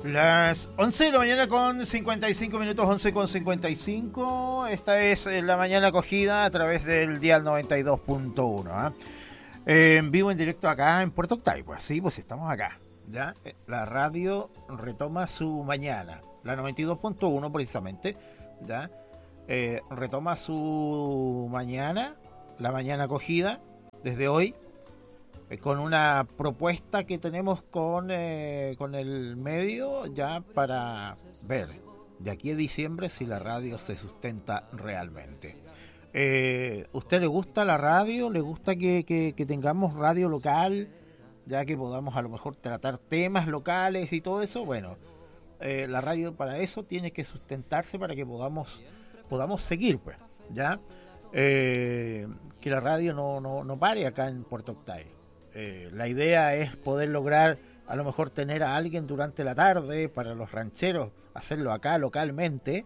Las 11 de la mañana con 55 minutos, 11 con 55. Esta es la mañana acogida a través del dial 92.1. En vivo, en directo acá en Puerto Octay. Pues sí, pues estamos acá. ¿Ya? La radio retoma su mañana. La 92.1 precisamente. ¿Ya? Retoma su mañana, la mañana acogida, desde hoy. Con una propuesta que tenemos con el medio ya para ver de aquí a diciembre si la radio se sustenta realmente. ¿Usted le gusta la radio? ¿Le gusta que tengamos radio local? Ya que podamos a lo mejor tratar temas locales y todo eso. Bueno, la radio para eso tiene que sustentarse para que podamos seguir, pues, ¿ya? Que la radio no pare acá en Puerto Octay. La idea es poder lograr a lo mejor tener a alguien durante la tarde para los rancheros, hacerlo acá localmente,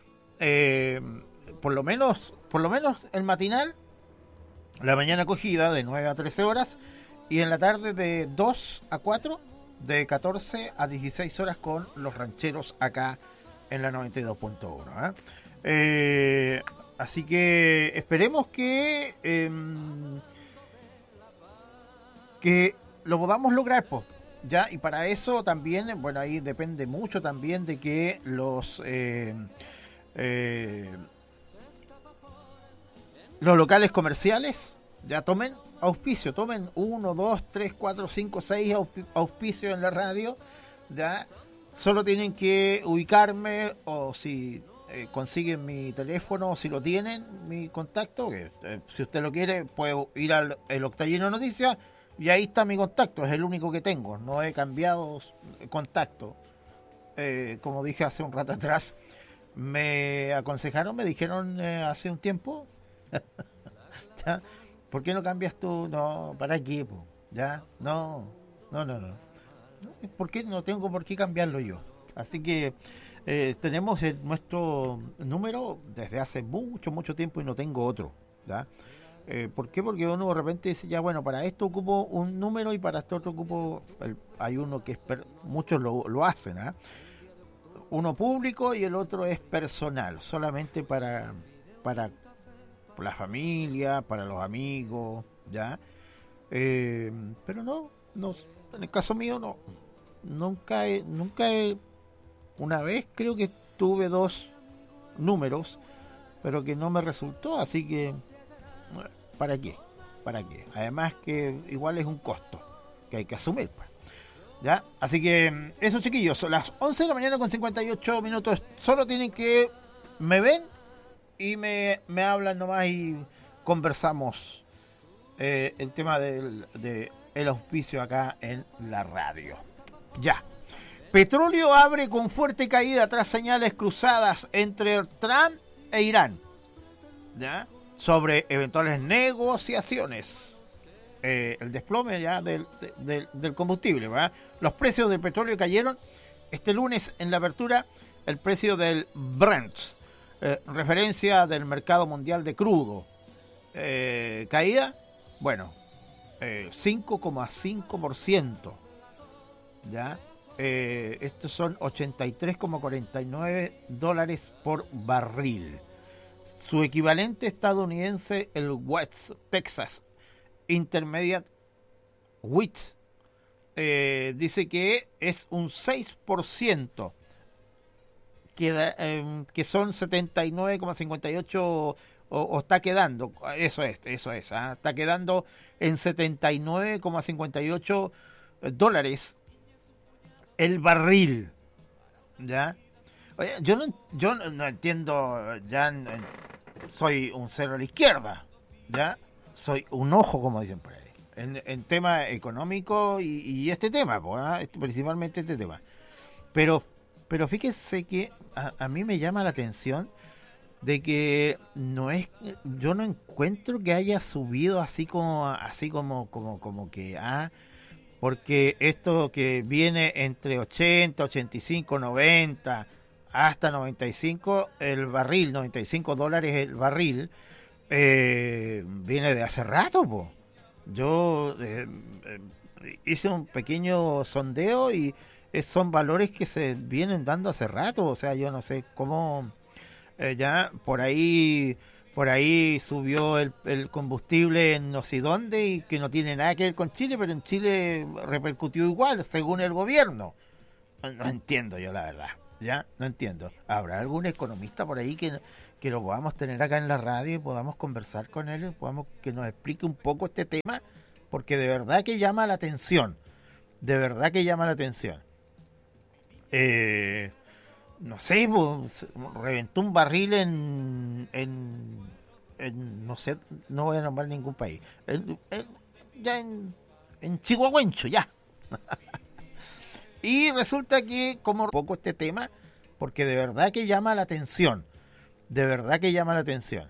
por lo menos el matinal, la mañana acogida de 9 a 13 horas y en la tarde de 2 a 4, de 14 a 16 horas con los rancheros acá en la 92.1. Así que esperemos que lo podamos lograr, pues, ya, y para eso también, bueno, ahí depende mucho también de que los locales comerciales ya tomen auspicio, tomen 1, 2, 3, 4, 5, 6 auspicios en la radio, ya, solo tienen que ubicarme o si consiguen mi teléfono, o si lo tienen, mi contacto, que si usted lo quiere puede ir al el Octayino Noticias. Y ahí está mi contacto, es el único que tengo, no he cambiado contacto. Como dije hace un rato atrás, me aconsejaron, me dijeron hace un tiempo, ¿ya? ¿Por qué no cambias tú? No, ¿para qué? Po? ¿Ya? No. ¿Por qué no tengo por qué cambiarlo yo? Así que tenemos nuestro número desde hace mucho tiempo y no tengo otro, ¿ya? ¿Por qué? Porque uno de repente dice, ya bueno, para esto ocupo un número y para esto otro ocupo, hay uno que es, muchos lo hacen, ¿eh? Uno público y el otro es personal, solamente para la familia, para los amigos, ¿ya? Pero no, en el caso mío no, nunca he, una vez creo que tuve 2 números, pero que no me resultó, así que ¿para qué? Además que igual es un costo que hay que asumir, pues. ¿Ya? Así que eso, chiquillos, son las 11 de la mañana con 58 minutos. Solo tienen que me ven y me hablan nomás y conversamos el tema de el auspicio acá en la radio. Ya. Petróleo abre con fuerte caída tras señales cruzadas entre Trump e Irán. ¿Ya? Sobre eventuales negociaciones. El desplome ya del combustible, ¿verdad? Los precios del petróleo cayeron este lunes en la apertura. El precio del Brent, referencia del mercado mundial de crudo, caída, bueno, 5,5%, ¿ya? Estos son $83,49 por barril. Su equivalente estadounidense, el West Texas Intermediate Wheat, dice que es un 6%, que son 79,58, o está quedando, eso es, está quedando en $79,58 el barril, ¿ya? Oye, yo no entiendo, ya soy un cero a la izquierda, ¿ya? Soy un ojo, como dicen por ahí, en tema económico y este tema, pues, principalmente este tema. Pero fíjese que a mí me llama la atención de que yo no encuentro que haya subido así como que porque esto que viene entre 80, 85, 90 hasta 95 el barril, $95 el barril, viene de hace rato, Yo hice un pequeño sondeo y son valores que se vienen dando hace rato. O sea, yo no sé cómo ya por ahí subió el combustible en no sé dónde y que no tiene nada que ver con Chile, pero en Chile repercutió igual, según el gobierno. No entiendo yo la verdad, ya no entiendo. ¿Habrá algún economista por ahí que lo podamos tener acá en la radio y podamos conversar con él, podamos que nos explique un poco este tema? Porque de verdad que llama la atención, de verdad que llama la atención. Eh, no sé, pues, reventó un barril no sé, no voy a nombrar ningún país. Ya en Chihuahuencho, ya. Y resulta que, como un poco este tema, porque de verdad que llama la atención, de verdad que llama la atención.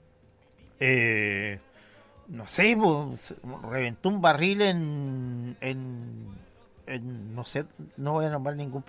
Eh, no sé, pues, reventó un barril no sé, no voy a nombrar ningún